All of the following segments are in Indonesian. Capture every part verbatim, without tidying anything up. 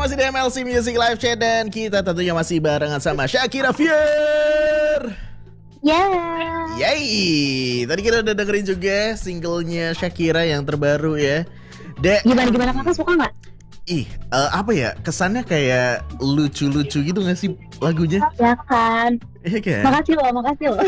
masih di M L C Music Live Chat dan kita tentunya masih barengan sama Shakira Fier. Ya. Yeah. Yay. Tadi kita udah dengerin juga singlenya Shakira yang terbaru ya. Dek. Gimana gimana kakak suka nggak? Ih, uh, apa ya? Kesannya kayak lucu-lucu gitu nggak sih lagunya? Ya kan. Iya kan? Makasih loh, makasih loh.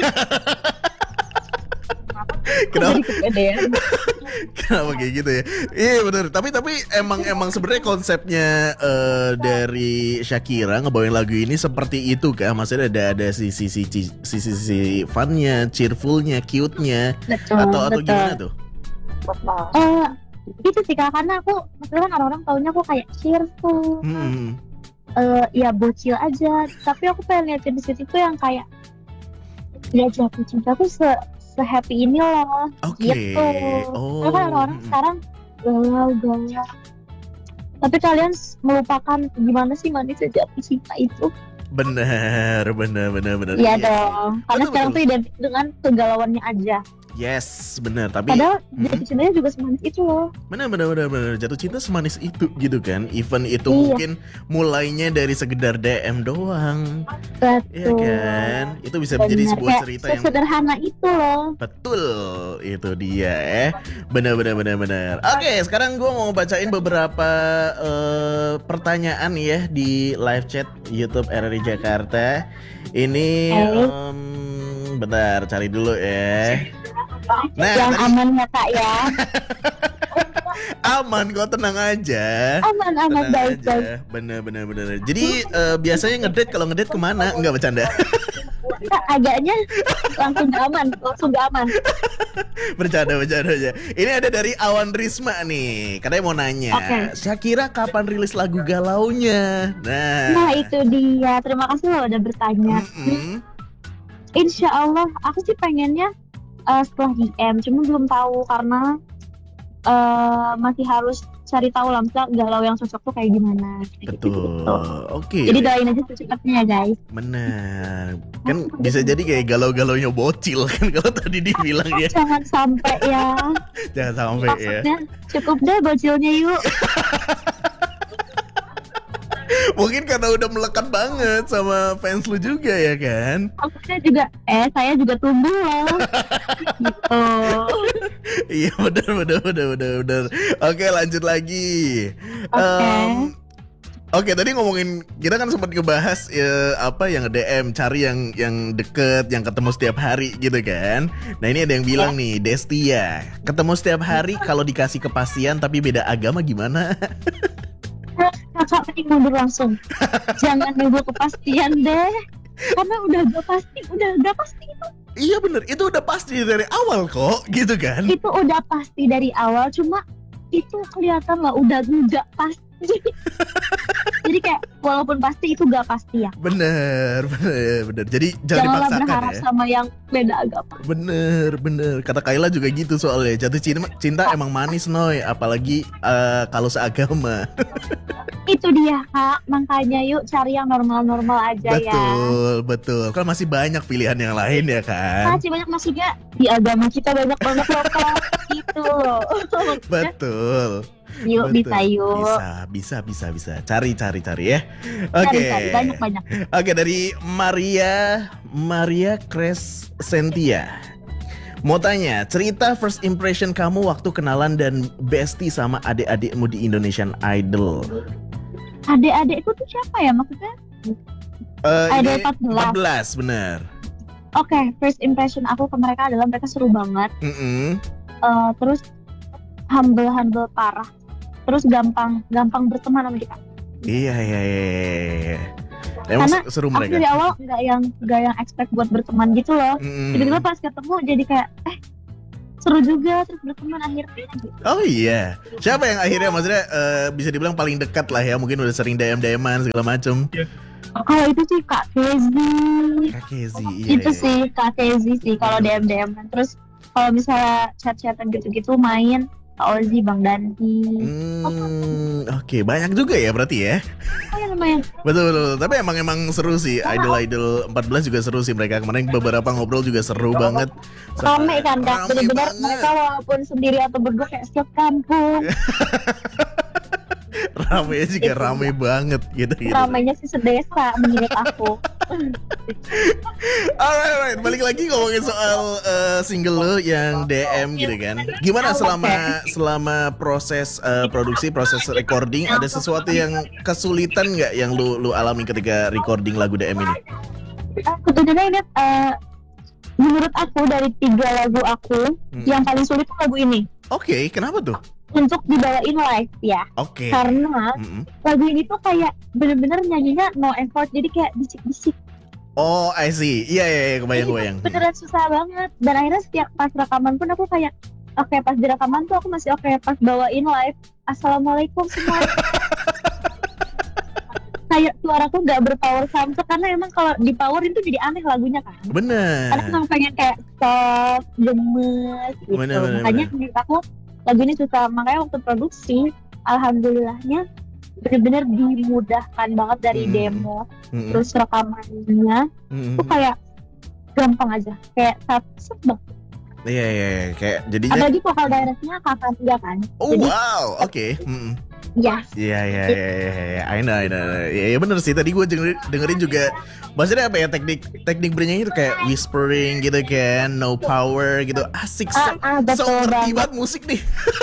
Kenapa? Kenapa kayak gitu ya? Iya benar. Tapi tapi emang emang sebenarnya konsepnya uh, dari Shakira ngebawain lagu ini seperti itu kan? Maksudnya ada ada sisi sisi sisi sisi funnya, cheerfulnya, cute-nya, Betul, atau atau betul. gimana tuh? Eh, itu sih kak, karena aku maksudnya kan orang-orang taunya aku kayak cheerful, Hmm. eh ya bocil aja. Tapi aku pengen liatin di situ tuh yang kayak ya jatuh cinta tuh se se-happy ini loh. Oke. Gitu. Oh. Karena kan orang-orang sekarang galau-galau. Tapi kalian s- melupakan gimana sih manisnya jatuh cinta itu? Benar, benar, benar, benar. Iya dong. Karena Betul, sekarang betul. tuh identik dengan kegalauannya aja. Yes, benar. Tapi Padahal Hmm. jatuh cintanya juga semanis itu loh. benar, benar, benar, benar. Jatuh cinta semanis itu gitu kan? Even itu Iya. mungkin mulainya dari sekedar D M doang. Iya Betul. kan? Itu bisa menjadi Benar. sebuah Kayak cerita yang sesederhana itu loh. betul. Itu dia eh. Benar, benar, benar, benar. Oke, sekarang gue mau bacain beberapa eh, pertanyaan ya di live chat YouTube R R I Jakarta. Ini Oke. em, bentar, cari dulu ya. Nah, Yang tadi- aman ya kak ya. aman kok, tenang aja. Aman-aman, Tenang baik aja. baik. Bener, bener, bener. Jadi eh, biasanya ngedate kalau ngedate kemana? Enggak, bercanda. Kak, agaknya langsung gak aman, langsung gak aman. Bercanda, bercanda aja. Ini ada dari Awan Risma nih. Katanya mau nanya, Oke. Shakira kapan rilis lagu galaunya? Nah, Nah itu dia. Terima kasih loh udah bertanya. Mm-mm. Insya Allah, aku sih pengennya eh, setelah D M, cuma belum tahu karena eh, masih harus cari tahu lah, misalnya galau yang cocok tuh kayak gimana. Kayak Betul. gitu-gitu. Oke. Jadi doain aja secepatnya ya guys. Benar. Kan bisa jadi kayak galau-galaunya bocil kan kalau tadi dibilang ya. Jangan sampai ya. Jangan sampai ya. Maksudnya cukup deh bocilnya yuk. Mungkin karena udah melekat banget sama fans lu juga ya kan? Maksudnya juga, eh saya juga tumbuh loh. Gitu. Iya benar benar benar benar benar. Oke, lanjut lagi. Oke. Em, Oke, tadi ngomongin kita kan sempat ngebahas ya, apa yang D M, cari yang yang deket, yang ketemu setiap hari gitu kan. Nah, ini ada yang bilang nih, Destia, ketemu setiap hari kalau dikasih kepastian tapi beda agama gimana? Kakak mending mundur langsung. Jangan nunggu kepastian deh. Karena udah gak pasti, udah gak pasti itu. Iya bener, itu udah pasti dari awal kok, gitu kan? Itu udah pasti dari awal, cuma itu kelihatan lah udah gak pasti. Jadi kayak walaupun pasti itu gak pasti ya. Bener, bener, bener. Jadi jangan Janganlah dipaksakan berharap ya. sama yang beda agama. Bener, bener. Kata Kayla juga gitu soalnya. Jatuh cinta, cinta emang manis Noy, apalagi eh, kalau seagama. Itu dia kak, makanya yuk cari yang normal-normal aja ya. Betul, betul. Kan masih banyak pilihan yang lain ya kan? Masih banyak, maksudnya di agama kita banyak banget loh kak. Gitu loh. Betul. Yuk betul. bisa yuk. Bisa, bisa, bisa, bisa. Cari, cari, cari ya. Oke. Cari-cari banyak-banyak. Oke, dari Maria Maria Crescentia. Mau tanya, cerita first impression kamu waktu kenalan dan bestie sama adik-adikmu di Indonesian Idol. Adik-adikku tuh siapa ya maksudnya? Eh, Idol ini empat belas. empat belas, bener. Oke, first impression aku ke mereka adalah mereka seru banget. Mm-mm. Eh, terus humble humble parah. Terus gampang gampang berteman sama kita. Iya, iya, iya, iya. Emang Karena seru Aku mereka. dari awal nggak yang nggak yang expect buat berteman gitu loh. Mm-mm. Tiba-tiba pas ketemu jadi kayak eh seru juga terus berteman akhirnya. Gitu. Oh iya, siapa yang akhirnya maksudnya eh, bisa dibilang paling dekat lah ya, mungkin udah sering D M-D M-an segala macem. Kalau itu sih Kak Kezi. Kak Kezi, iya. Itu iya. sih Kak Kezi sih kalau D M D M. Terus kalau misalnya chat-chatan gitu-gitu main Kak Ozi, Bang Danti. Hmm, oke, banyak juga ya berarti ya. Oh ya lumayan. Betul, betul. Tapi emang emang seru sih. Idol-idol empat belas juga seru sih mereka. Kemarin beberapa ngobrol juga seru banget. Rame kan Kak, Rame bener-bener banget. mereka walaupun sendiri atau berdua kayak setiap kampung. Ramenya juga rame banget gitu gitu. Ramainya sih sedesa menurut aku. Alright, alright, balik lagi ngomongin soal uh, single lo yang D M gitu kan. Gimana selama selama proses uh, produksi, proses recording, ada sesuatu yang kesulitan nggak yang lu lu alami ketika recording lagu D M ini? Sebenarnya ini uh, menurut aku dari tiga lagu aku hmm. yang paling sulit tuh lagu ini. Oke, okay, kenapa tuh? Untuk dibawain live ya. Oke. Okay. Karena mm-hmm. lagu ini tuh kayak bener-bener nyanyinya no effort, jadi kayak bisik-bisik. Oh, I see. Iya, iya, iya, kebayang-kebayang. Beneran susah banget. Dan akhirnya setiap pas rekaman pun aku kayak, oke okay, pas di rekaman tuh aku masih oke, okay, pas bawain live, assalamualaikum semua. Kayak suaraku nggak berpower samsek karena emang kalau di power itu jadi aneh lagunya kan. Bener. Karena emang pengen kayak soft, gemes gitu. Bener, bener, makanya menurut aku lagu ini susah. Makanya waktu produksi, alhamdulillahnya bener-bener dimudahkan banget dari hmm. demo, hmm. terus rekamannya, hmm. tuh kayak gampang aja, kayak satu banget. Iya iya iya, kayak jadinya. Apalagi vokal directnya kakak dia kan. Oh jadi, wow, oke. Okay. Hmm. Yes. Iya iya iya iya, I know I know. Iya ya, bener sih. Tadi gue dengerin, dengerin juga. Maksudnya apa ya, teknik teknik bernyanyi itu kayak whispering gitu kan, no power gitu, asik. Ah, ah, so ngerti banget musik nih.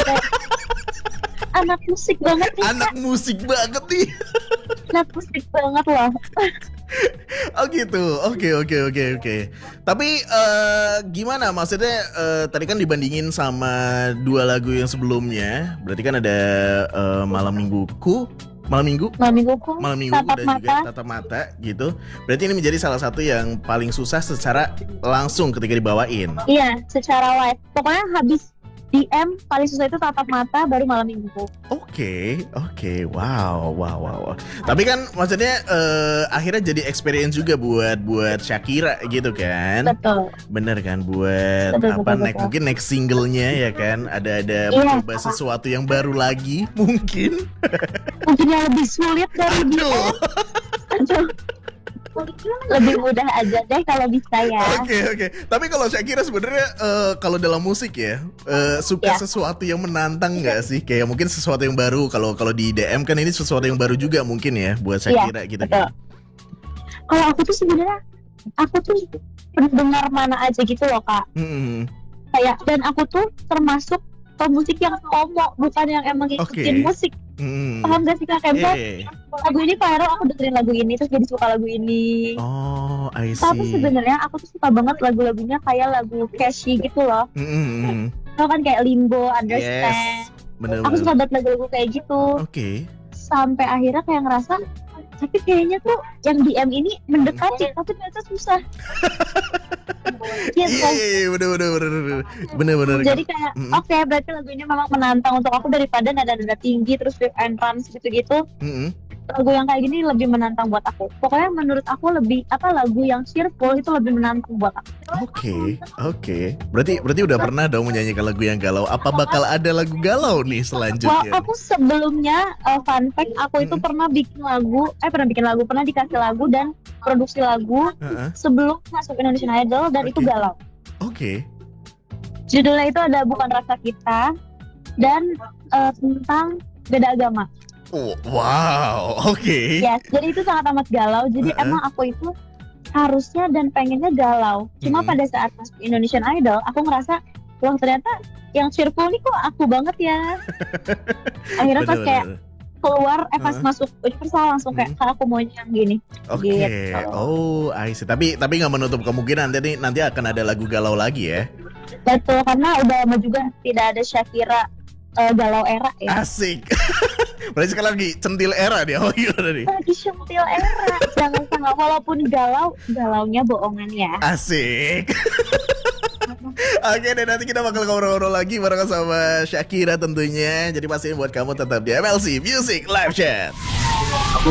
Anak musik banget nih. Anak musik banget nih. Anak musik banget loh. Oh gitu, oke oke oke oke. Tapi uh, gimana maksudnya uh, tadi kan dibandingin sama dua lagu yang sebelumnya, berarti kan ada uh, Malam Mingguku, Malam Minggu, Malam Mingguku, Malam Minggu Tatap dan Mata. juga Tatap Mata gitu. Berarti ini menjadi salah satu yang paling susah secara langsung ketika dibawain. Iya, secara live. Pokoknya habis D M paling susah itu Tatap Mata, baru Malam Minggu. Oke, okay, oke, okay. wow, wow, wow, wow. Tapi kan maksudnya uh, akhirnya jadi experience juga buat buat Shakira gitu kan? Betul. Bener kan buat betul, apa betul, next betul. Mungkin next singlenya ya kan? Ada ada iya, mencoba sesuatu yang baru lagi mungkin. Mungkin yang lebih sulit dari dia. Aduh. Lebih mudah aja deh kalau bisa ya. Oke okay, oke. Okay. Tapi kalau Shakira sebenarnya uh, kalau dalam musik ya uh, suka ya. Sesuatu yang menantang nggak sih? Kayak mungkin sesuatu yang baru. Kalau kalau di D M kan ini sesuatu yang baru juga mungkin ya buat Shakira ya, gitu. Kan. Kalau aku tuh sebenarnya aku tuh pendengar mana aja gitu loh kak. Hmm. Kayak dan aku tuh termasuk pemusik yang FOMO, bukan yang emang ngikutin okay. musik. Hmm. Paham gak sih kak? Kayak yeah. lagu ini viral, aku dengerin lagu ini terus jadi suka lagu ini. Oh, I see. Tapi sebenarnya aku tuh suka banget lagu-lagunya kayak lagu Cashy gitu loh. Mm-hmm. Tau kan kayak Limbo, Understand. Yes. Bener, aku bener. suka banget lagu-lagu kayak gitu. Oke. Okay. Sampai akhirnya kayak ngerasa, tapi kayaknya tuh yang D M ini mendekati, tapi ternyata susah. Iya iya iya bener bener bener bener bener. Jadi kayak mm-hmm. oke okay, berarti lagu ini memang menantang untuk aku daripada nada-nada tinggi terus riff and runs gitu-gitu. Mm-hmm. Lagu yang kayak gini lebih menantang buat aku. Pokoknya menurut aku lebih apa lagu yang cheerful itu lebih menantang buat aku. Oke okay, oke. Okay. Berarti berarti udah pernah dong menyanyikan lagu yang galau. Apa bakal ada lagu galau nih selanjutnya? Well, aku sebelumnya uh, fun fact aku itu mm-hmm. pernah bikin lagu, eh pernah bikin lagu, pernah dikasih lagu dan produksi lagu uh-huh. sebelum masuk Indonesian Idol dan okay. itu galau. Oke. Okay. Judulnya itu ada Bukan Rasa Kita dan uh, tentang beda agama. Oh, wow, oke. Okay. Yes, jadi itu sangat amat galau. Jadi uh-uh. emang aku itu harusnya dan pengennya galau. Cuma mm-hmm. pada saat masuk Indonesian Idol, aku ngerasa, wah ternyata yang cheerful nih kok aku banget ya. Akhirnya pas kayak keluar, eh pas uh-huh. masuk Universal langsung kayak hmm. aku mau yang gini. Oke. Okay. Gitu. Oh, I see. Tapi tapi nggak menutup kemungkinan nanti nanti akan ada lagu galau lagi ya. Betul, karena udah lama juga tidak ada Shakira uh, galau era ya. Asik. Berarti sekarang lagi centil era dia. Oh gimana nih? Lagi centil era. Jangan salah, walaupun galau, galaunya bohongan ya. Asik. Oke deh, nanti kita bakal ngobrol-ngobrol lagi bareng sama Shakira tentunya. Jadi pastiin buat kamu tetap di M L C Music Live Chat.